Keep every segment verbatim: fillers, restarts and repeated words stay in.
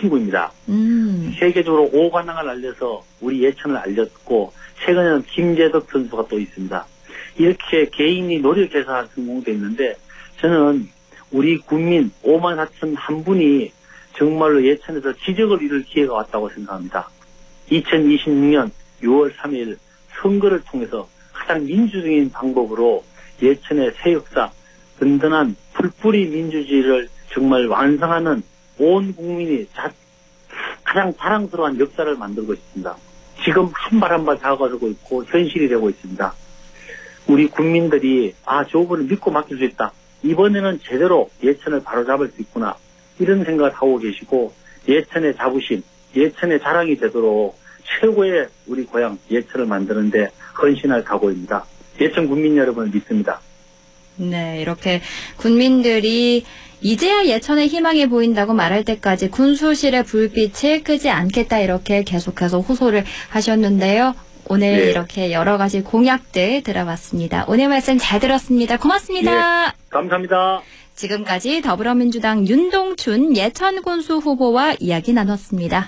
친구입니다. 음. 세계적으로 오관왕을 알려서 우리 예천을 알렸고 최근에는 김재덕 선수가 또 있습니다. 이렇게 개인이 노력해서 성공됐는데 저는 우리 국민 오만 사천 한 분이 정말로 예천에서 지적을 이룰 기회가 왔다고 생각합니다. 이천이십육 년 유월 삼일 선거를 통해서 가장 민주적인 방법으로 예천의 새 역사, 든든한 풀뿌리 민주주의를 정말 완성하는 온 국민이 자, 가장 자랑스러운 역사를 만들고 있습니다. 지금 한 발 한 발 다가가고 있고 현실이 되고 있습니다. 우리 국민들이 아, 저분을 믿고 맡길 수 있다. 이번에는 제대로 예천을 바로잡을 수 있구나. 이런 생각을 하고 계시고 예천의 자부심, 예천의 자랑이 되도록 최고의 우리 고향 예천을 만드는데 헌신할 각오입니다. 예천 국민 여러분을 믿습니다. 네, 이렇게 국민들이 이제야 예천의 희망이 보인다고 말할 때까지 군수실의 불빛이 끄지 않겠다 이렇게 계속해서 호소를 하셨는데요. 오늘 네. 이렇게 여러 가지 공약들 들어봤습니다. 오늘 말씀 잘 들었습니다. 고맙습니다. 네, 감사합니다. 지금까지 더불어민주당 윤동춘 예천군수 후보와 이야기 나눴습니다.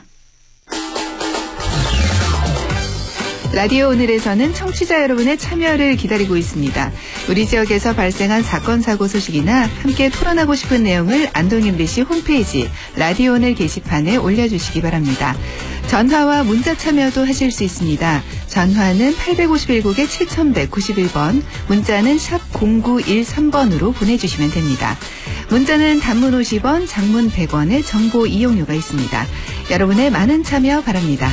라디오 오늘에서는 청취자 여러분의 참여를 기다리고 있습니다. 우리 지역에서 발생한 사건 사고 소식이나 함께 토론하고 싶은 내용을 안동엠비씨 홈페이지 라디오 오늘 게시판에 올려주시기 바랍니다. 전화와 문자 참여도 하실 수 있습니다. 전화는 팔백오십일 국에 칠천백구십일 번, 문자는 샵 공구일삼 번으로 보내주시면 됩니다. 문자는 단문 오십 원, 장문 백 원의 정보 이용료가 있습니다. 여러분의 많은 참여 바랍니다.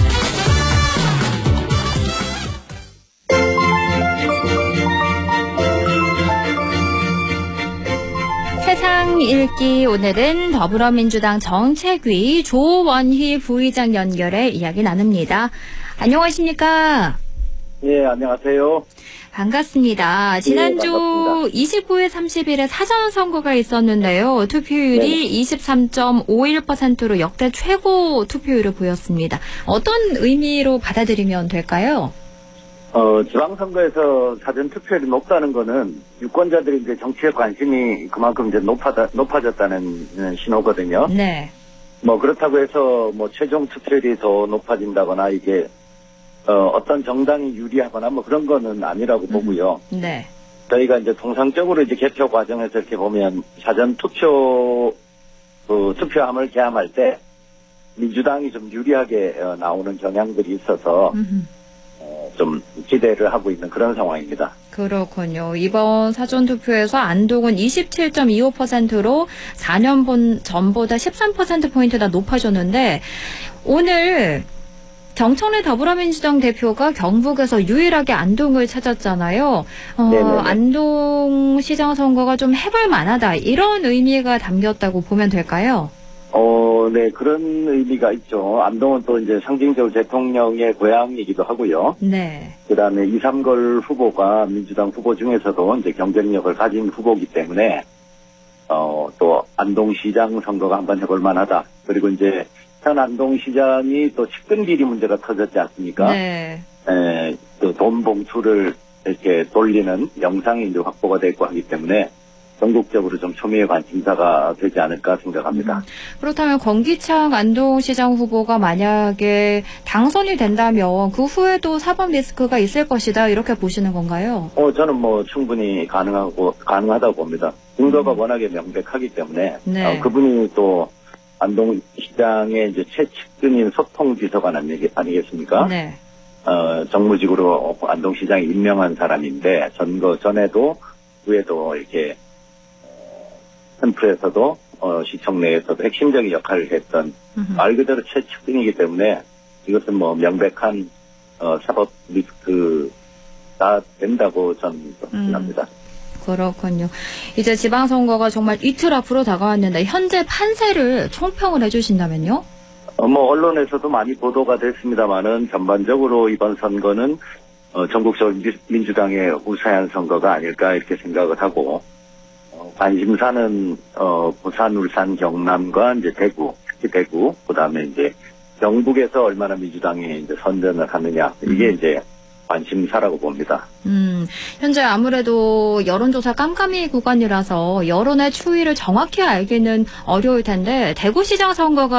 세상 읽기 오늘은 더불어민주당 정책위 조원희 부의장 연결해 이야기 나눕니다. 안녕하십니까? 예, 안녕하세요. 반갑습니다. 지난주 예, 반갑습니다. 이십구 일 삼십 일에 사전선거가 있었는데요. 투표율이 네. 이십삼 점 오일 퍼센트로 역대 최고 투표율을 보였습니다. 어떤 의미로 받아들이면 될까요? 어, 지방선거에서 사전투표율이 높다는 거는 유권자들이 이제 정치에 관심이 그만큼 이제 높아다, 높아졌다는 신호거든요. 네. 뭐 그렇다고 해서 뭐 최종 투표율이 더 높아진다거나 이게 어, 어떤 정당이 유리하거나 뭐 그런 거는 아니라고 보고요. 네. 저희가 이제 통상적으로 이제 개표 과정에서 이렇게 보면 사전투표 그 투표함을 개함할 때 민주당이 좀 유리하게 어, 나오는 경향들이 있어서 음흠. 어, 좀 기대를 하고 있는 그런 상황입니다. 그렇군요. 이번 사전투표에서 안동은 이십칠 점 이오 퍼센트로 사 년 전보다 십삼 퍼센트포인트나 높아졌는데 오늘 정청래 더불어민주당 대표가 경북에서 유일하게 안동을 찾았잖아요. 어, 안동시장 선거가 좀 해볼 만하다. 이런 의미가 담겼다고 보면 될까요? 어, 네, 그런 의미가 있죠. 안동은 또 이제 상징적으로 대통령의 고향이기도 하고요. 네. 그 다음에 이삼걸 후보가 민주당 후보 중에서도 이제 경쟁력을 가진 후보이기 때문에, 어, 또 안동시장 선거가 한번 해볼 만하다. 그리고 이제 현 안동시장이 또 측근 비리 문제가 터졌지 않습니까? 네. 에, 또 돈 봉투를 이렇게 돌리는 영상이 이제 확보가 되고 하기 때문에 전국적으로 좀 초미의 관심사가 되지 않을까 생각합니다. 음, 그렇다면 권기창 안동시장 후보가 만약에 당선이 된다면 그 후에도 사법 리스크가 있을 것이다 이렇게 보시는 건가요? 어, 저는 뭐 충분히 가능하고 가능하다고 봅니다. 증거가 음. 워낙에 명백하기 때문에 네. 어, 그분이 또 안동시장의 이제 최측근인 소통비서관 아니겠습니까? 네. 어, 정무직으로 안동시장이 임명한 사람인데 선거 전에도 후에도 이렇게 샘플에서도 어, 시청 내에서도 핵심적인 역할을 했던 음흠. 말 그대로 최측근이기 때문에 이것은 뭐 명백한 어, 사법 리스크가 된다고 저는 생각합니다. 음, 그렇군요. 이제 지방선거가 정말 이틀 앞으로 다가왔는데 현재 판세를 총평을 해주신다면요? 어, 뭐 언론에서도 많이 보도가 됐습니다만은 전반적으로 이번 선거는 어, 전국적으로 민주당의 우세한 선거가 아닐까 이렇게 생각을 하고. 관심사는 어 부산, 울산, 경남과 이제 대구, 특히 대구, 그다음에 이제 경북에서 얼마나 민주당이 이제 선전을 하느냐 이게 음. 이제 관심사라고 봅니다. 음, 현재 아무래도 여론조사 깜깜이 구간이라서 여론의 추이를 정확히 알기는 어려울 텐데 대구시장 선거가